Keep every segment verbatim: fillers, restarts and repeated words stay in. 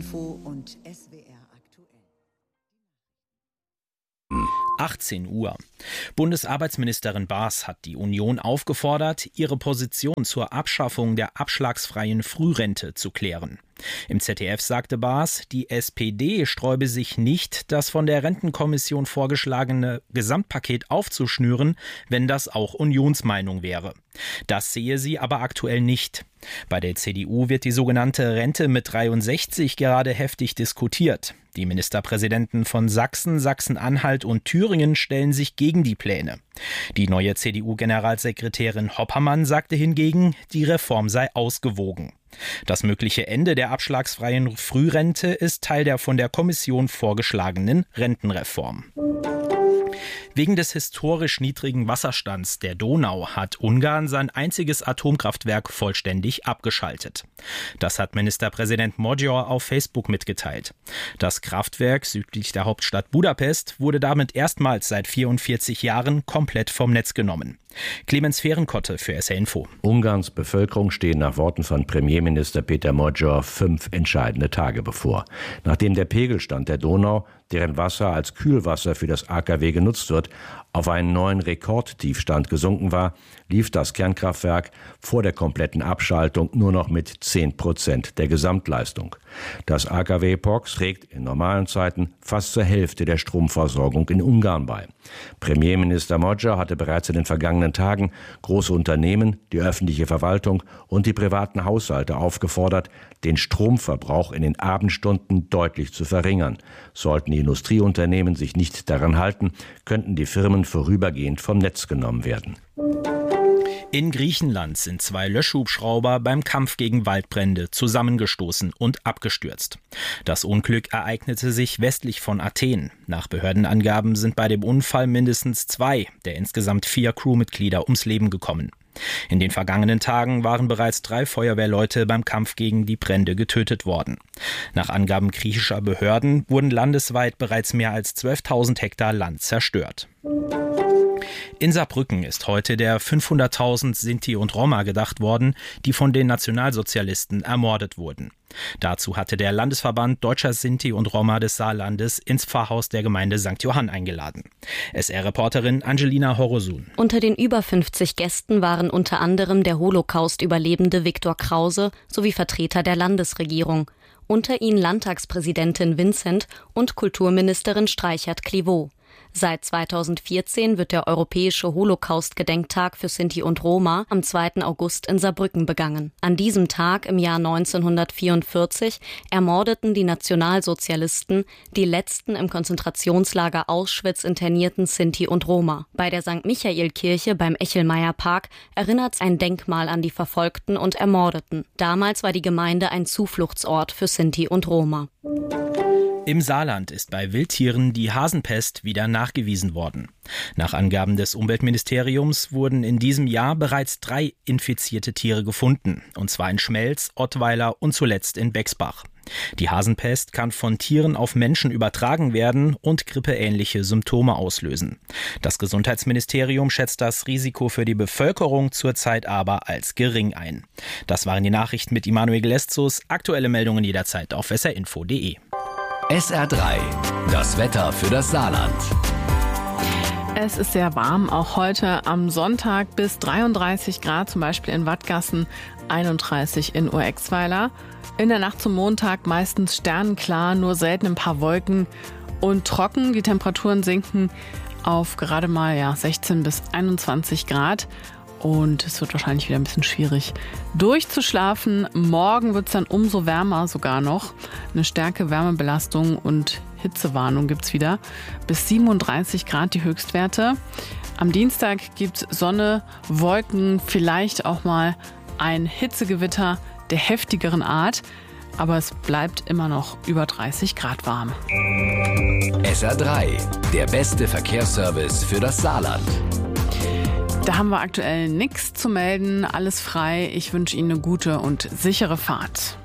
Info und S W R aktuell. achtzehn Uhr. Bundesarbeitsministerin Baas hat die Union aufgefordert, ihre Position zur Abschaffung der abschlagsfreien Frührente zu klären. Im Z D F sagte Baas, die S P D sträube sich nicht, das von der Rentenkommission vorgeschlagene Gesamtpaket aufzuschnüren, wenn das auch Unionsmeinung wäre. Das sehe sie aber aktuell nicht. Bei der C D U wird die sogenannte Rente mit dreiundsechzig gerade heftig diskutiert. Die Ministerpräsidenten von Sachsen, Sachsen-Anhalt und Thüringen stellen sich gegen die Pläne. Die neue C D U-Generalsekretärin Hoppermann sagte hingegen, die Reform sei ausgewogen. Das mögliche Ende der abschlagsfreien Frührente ist Teil der von der Kommission vorgeschlagenen Rentenreform. Wegen des historisch niedrigen Wasserstands der Donau hat Ungarn sein einziges Atomkraftwerk vollständig abgeschaltet. Das hat Ministerpräsident Magyar auf Facebook mitgeteilt. Das Kraftwerk südlich der Hauptstadt Budapest wurde damit erstmals seit vierundvierzig Jahren komplett vom Netz genommen. Clemens Fehrenkotte für S R Info. Ungarns Bevölkerung stehen nach Worten von Premierminister Peter Magyar fünf entscheidende Tage bevor. Nachdem der Pegelstand der Donau, deren Wasser als Kühlwasser für das A K W genutzt wird, auf einen neuen Rekordtiefstand gesunken war, lief das Kernkraftwerk vor der kompletten Abschaltung nur noch mit zehn Prozent der Gesamtleistung. Das A K W Pox trägt in normalen Zeiten fast zur Hälfte der Stromversorgung in Ungarn bei. Premierminister Magyar hatte bereits in den vergangenen Tagen große Unternehmen, die öffentliche Verwaltung und die privaten Haushalte aufgefordert, den Stromverbrauch in den Abendstunden deutlich zu verringern. Sollten die Industrieunternehmen sich nicht daran halten, könnten die Firmen vorübergehend vom Netz genommen werden. In Griechenland sind zwei Löschhubschrauber beim Kampf gegen Waldbrände zusammengestoßen und abgestürzt. Das Unglück ereignete sich westlich von Athen. Nach Behördenangaben sind bei dem Unfall mindestens zwei der insgesamt vier Crewmitglieder ums Leben gekommen. In den vergangenen Tagen waren bereits drei Feuerwehrleute beim Kampf gegen die Brände getötet worden. Nach Angaben griechischer Behörden wurden landesweit bereits mehr als zwölftausend Hektar Land zerstört. In Saarbrücken ist heute der fünfhunderttausend Sinti und Roma gedacht worden, die von den Nationalsozialisten ermordet wurden. Dazu hatte der Landesverband Deutscher Sinti und Roma des Saarlandes ins Pfarrhaus der Gemeinde Sankt Johann eingeladen. S R-Reporterin Angelina Horosun. Unter den über fünfzig Gästen waren unter anderem der Holocaust-Überlebende Viktor Krause sowie Vertreter der Landesregierung. Unter ihnen Landtagspräsidentin Vincent und Kulturministerin Streichert-Clivaux. Seit zweitausendvierzehn wird der Europäische Holocaust-Gedenktag für Sinti und Roma am zweiten August in Saarbrücken begangen. An diesem Tag im Jahr neunzehnhundertvierundvierzig ermordeten die Nationalsozialisten die letzten im Konzentrationslager Auschwitz internierten Sinti und Roma. Bei der Sankt Michael-Kirche beim Echelmeyer-Park erinnert ein Denkmal an die Verfolgten und Ermordeten. Damals war die Gemeinde ein Zufluchtsort für Sinti und Roma. Im Saarland ist bei Wildtieren die Hasenpest wieder nachgewiesen worden. Nach Angaben des Umweltministeriums wurden in diesem Jahr bereits drei infizierte Tiere gefunden, und zwar in Schmelz, Ottweiler und zuletzt in Bexbach. Die Hasenpest kann von Tieren auf Menschen übertragen werden und grippeähnliche Symptome auslösen. Das Gesundheitsministerium schätzt das Risiko für die Bevölkerung zurzeit aber als gering ein. Das waren die Nachrichten mit Immanuel Gleszus. Aktuelle Meldungen jederzeit auf s r info punkt d e. S R drei, das Wetter für das Saarland. Es ist sehr warm, auch heute am Sonntag bis dreiunddreißig Grad, zum Beispiel in Wattgassen, einunddreißig in Urexweiler. In der Nacht zum Montag meistens sternenklar, nur selten ein paar Wolken und trocken. Die Temperaturen sinken auf gerade mal ja, sechzehn bis einundzwanzig Grad. Und es wird wahrscheinlich wieder ein bisschen schwierig durchzuschlafen. Morgen wird es dann umso wärmer sogar noch. Eine starke Wärmebelastung und Hitzewarnung gibt es wieder. Bis siebenunddreißig Grad die Höchstwerte. Am Dienstag gibt es Sonne, Wolken, vielleicht auch mal ein Hitzegewitter der heftigeren Art. Aber es bleibt immer noch über dreißig Grad warm. S R drei, der beste Verkehrsservice für das Saarland. Da haben wir aktuell nichts zu melden, alles frei. Ich wünsche Ihnen eine gute und sichere Fahrt.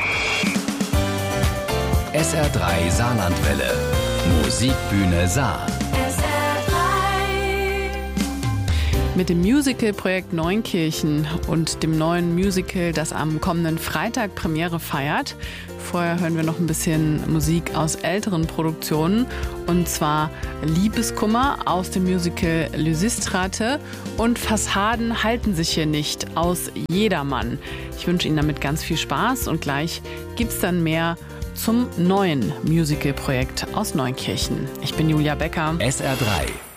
S R drei Saarlandwelle. Musikbühne Saar. mit dem Musical-Projekt Neunkirchen und dem neuen Musical, das am kommenden Freitag Premiere feiert. Vorher hören wir noch ein bisschen Musik aus älteren Produktionen, und zwar Liebeskummer aus dem Musical Lysistrate und Fassaden halten sich hier nicht aus Jedermann. Ich wünsche Ihnen damit ganz viel Spaß und gleich gibt's dann mehr zum neuen Musical-Projekt aus Neunkirchen. Ich bin Julia Becker. S R drei